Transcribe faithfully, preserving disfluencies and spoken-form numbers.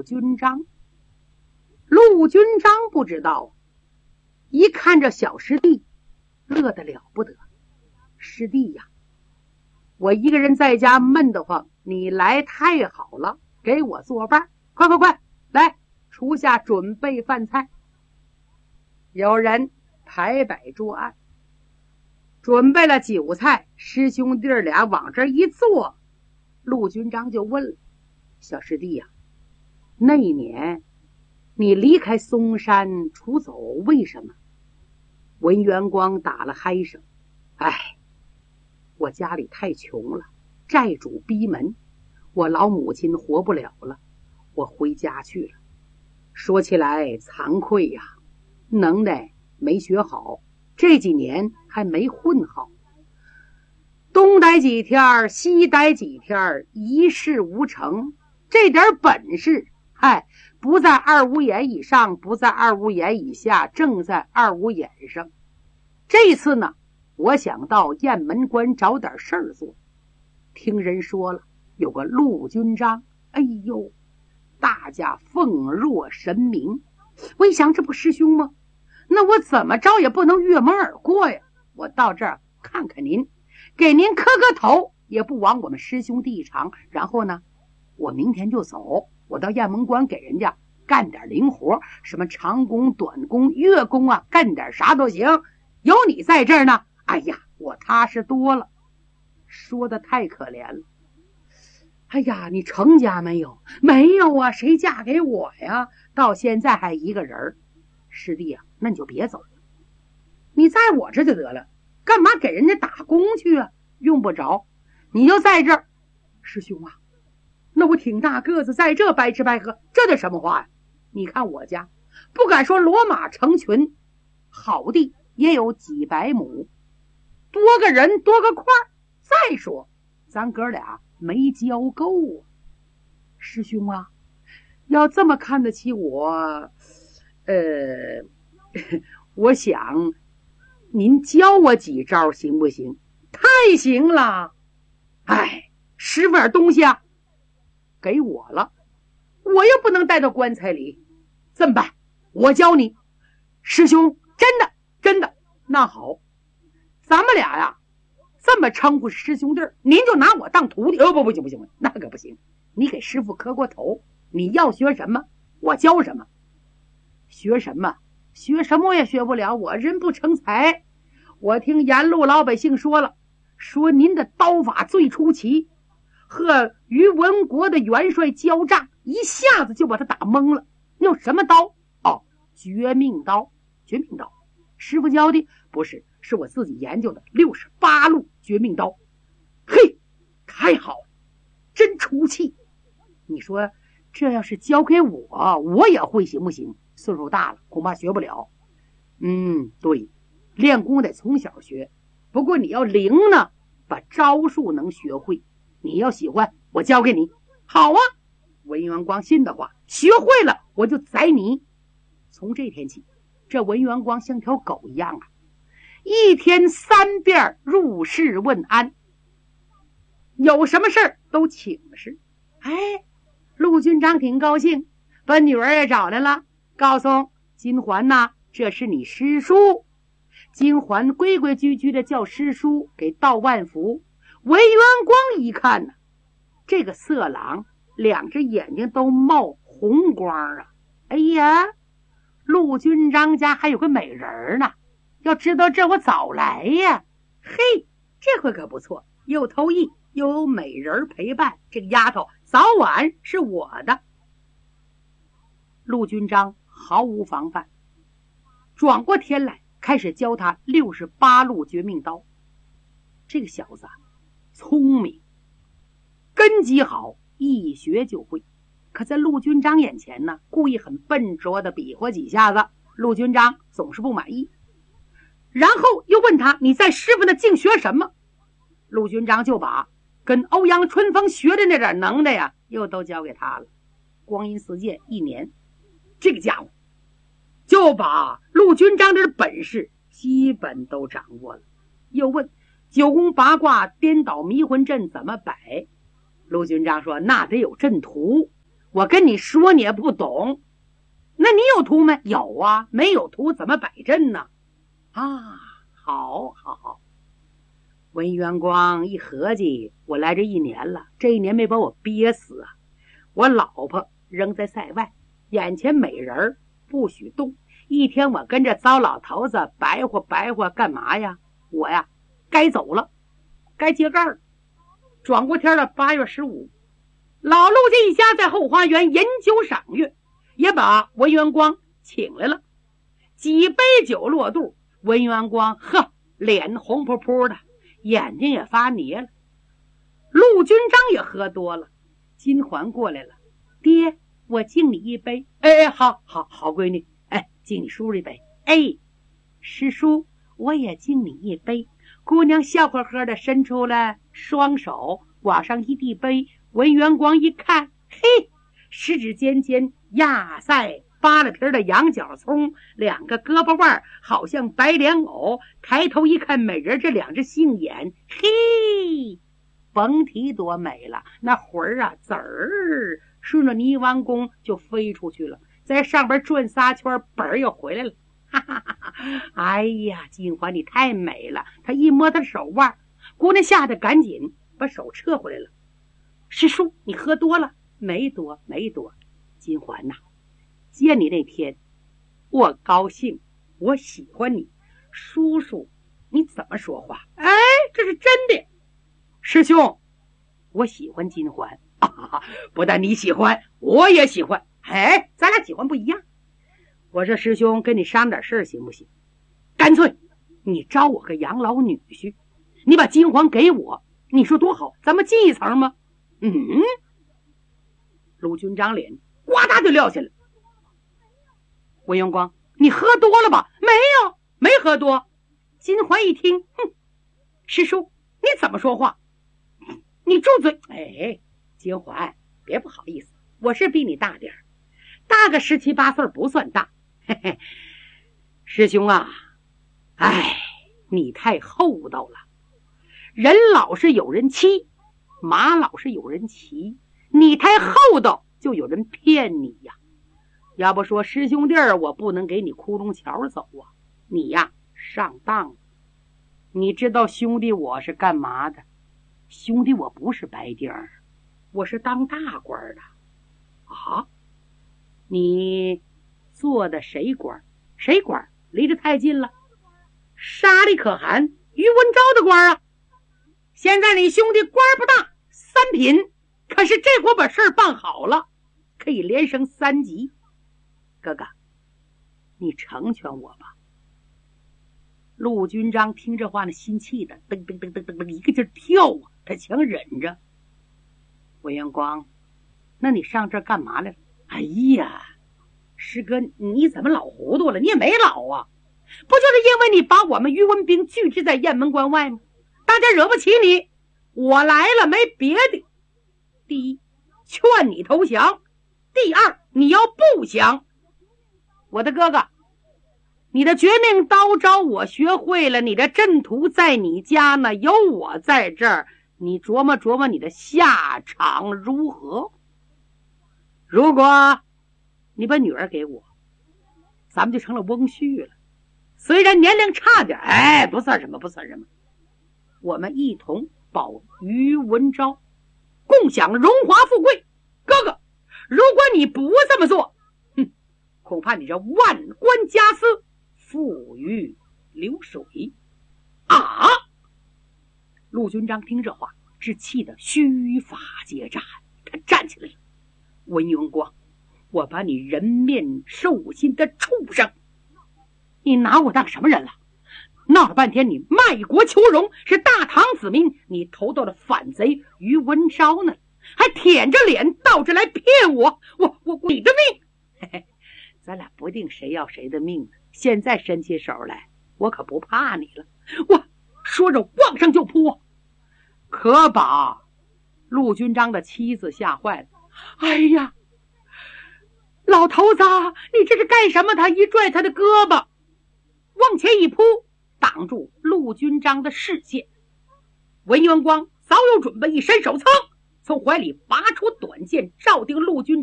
军章。陆军章不知道，一看这小师弟乐得了不得。师弟呀，我一个人在家闷得慌，你来太好了，给我作伴，快快快，来，厨下准备饭菜。有人排摆桌案，准备了酒菜，师兄弟俩往这一坐，陆军章就问了：小师弟呀，那年你离开嵩山出走，为什么？文元光打了嗨声：哎，我家里太穷了，债主逼门，我老母亲活不了了，我回家去了。说起来惭愧呀，能耐没学好，这几年还没混好，东待几天西待几天，一事无成，这点本事嗨，不在二五眼以上，不在二五眼以下，正在二五眼上。这次呢，我想到雁门关找点事儿做，听人说了有个陆军章，哎呦，大家奉若神明。我一想，这不师兄吗？那我怎么着也不能越门而过呀，我到这儿看看您，给您磕个头，也不枉我们师兄弟一场。然后呢，我明天就走，我到雁门关给人家干点零活，什么长工短工月工啊，干点啥都行，有你在这儿呢，哎呀，我踏实多了。说的太可怜了。哎呀，你成家没有？没有啊，谁嫁给我呀？到现在还一个人。师弟啊，那你就别走了，你在我这就得了，干嘛给人家打工去啊？用不着，你就在这儿。师兄啊，那我挺大个子，在这白吃白喝，这叫什么话呀？你看我家不敢说骡马成群，好地也有几百亩，多个人多个块。再说咱哥俩没交够啊。师兄啊，要这么看得起我，呃，我想您教我几招行不行？太行了。哎，师傅点东西啊给我了，我又不能带到棺材里，这么办？我教你。师兄，真的真的。那好，咱们俩呀这么称呼师兄弟，您就拿我当徒弟。哦，不不行不行，那个不行，你给师傅磕过头，你要学什么我教什么。学什么学什么我也学不了，我人不成才。我听沿路老百姓说了，说您的刀法最出奇，和于文国的元帅交战，一下子就把他打懵了。用什么刀？哦，绝命刀。绝命刀师傅教的？不是，是我自己研究的六十八路绝命刀。嘿，太好了，真出气。你说这要是交给我，我也会行不行？岁数大了恐怕学不了。嗯，对，练功得从小学，不过你要灵呢，把招数能学会。你要喜欢我教给你。好啊，文元光信的话，学会了我就宰你。从这天起，这文元光像条狗一样啊，一天三遍入室问安，有什么事儿都请示。哎，陆军长挺高兴，把女儿也找来了，告诉金环呐，这是你师叔。金环规规矩矩的叫师叔，给道万福。文元光一看呢，这个色狼两只眼睛都冒红光啊！哎呀，陆军章家还有个美人呢，要知道这我早来呀。嘿，这回可不错，有头艺又有美人陪伴，这个丫头早晚是我的。陆军章毫无防范，转过天来开始教他六十八路绝命刀。这个小子聪明，根基好，一学就会。可在陆军章眼前呢，故意很笨拙的比划几下子，陆军章总是不满意。然后又问他，你在师傅那净学什么？陆军章就把跟欧阳春风学的那点能耐呀，又都交给他了。光阴似箭，一年，这个家伙就把陆军章的本事基本都掌握了。又问九宫八卦颠倒迷魂阵怎么摆？陆军章说，那得有阵图， 我跟你说你也不懂。那你有图没？有啊，没有图怎么摆阵呢？啊，好，好，好。文元光一合计，我来这一年了，这一年没把我憋死啊！我老婆扔在塞外，眼前美人不许动，一天我跟着糟老头子白活白活干嘛呀？我呀，该走了，该揭盖了。转过天了，八月十五，老陆这一家在后花园饮酒赏月，也把文元光请来了。几杯酒落肚，文元光呵，脸红扑扑的，眼睛也发捏了。陆军章也喝多了，金环过来了，爹，我敬你一杯。哎，好好好，闺女，哎，敬你叔一杯。哎，师叔，我也敬你一杯。姑娘笑呵呵的伸出了双手，往上一递杯。文元光一看，嘿，十指尖尖压塞扒了皮的羊角葱，两个胳膊腕好像白莲藕。抬头一看，美人这两只杏眼，嘿，甭提多美了。那魂儿啊，滋儿顺着泥丸宫就飞出去了，在上边转仨圈，本儿又回来了。哈哈哈哈！哎呀，金环你太美了！他一摸他手腕，姑娘吓得赶紧把手撤回来了。师叔，你喝多了？没多，没多。金环呐、啊，见你那天，我高兴，我喜欢你。叔叔，你怎么说话？哎，这是真的。师兄，我喜欢金环啊！不但你喜欢，我也喜欢。哎，咱俩喜欢不一样。我说师兄，跟你商点事行不行？干脆你招我个养老女婿，你把金环给我，你说多好，咱们进一层吗？嗯，陆军长脸呱嗒就撂下来。文元光，你喝多了吧？没有，没喝多。金环一听，哼，师叔你怎么说话？你住嘴！哎，金环别不好意思，我是比你大点儿，大个十七八岁不算大。嘿嘿，师兄啊，哎，你太厚道了。人老是有人欺，马老是有人骑，你太厚道，就有人骗你呀。要不说师兄弟儿，我不能给你窟窿桥走啊。你呀，上当了。你知道兄弟我是干嘛的？兄弟我不是白丁儿，我是当大官的。啊，你做的谁官？谁官？离得太近了。沙利可汗于文昭的官啊。现在你兄弟官不大，三品，可是这回把事儿办好了，可以连升三级。哥哥，你成全我吧。陆军章听这话，那心气的噔噔噔噔噔噔一个劲儿跳啊，他强忍着。文元光，那你上这儿干嘛来了？哎呀，师哥，你怎么老糊涂了？你也没老啊，不就是因为你把我们于文兵拒之在雁门关外吗？大家惹不起你，我来了没别的。第一，劝你投降；第二，你要不降，我的哥哥，你的绝命刀招我学会了，你的阵图在你家呢，有我在这儿，你琢磨琢磨你的下场如何？如果你把女儿给我，咱们就成了翁婿了。虽然年龄差点，哎，不算什么，不算什么。我们一同保于文昭，共享荣华富贵。哥哥，如果你不这么做，哼，恐怕你这万官家私付于流水啊！陆军章听这话，是气得须发皆炸，他站起来了。文元光，我把你人面兽心的畜生，你拿我当什么人了？闹了半天你卖国求荣，是大唐子民，你投到了反贼于文昭呢，还舔着脸倒着来骗我，我我你的命！嘿嘿，咱俩不定谁要谁的命呢。现在伸起手来，我可不怕你了。我说着往上就扑，可把陆军章的妻子吓坏了。哎呀，老头子，你这是干什么？他一拽他的胳膊，往前一扑，挡住陆军章的视线。文元光早有准备，一伸手，噌，从怀里拔出短剑，照定陆军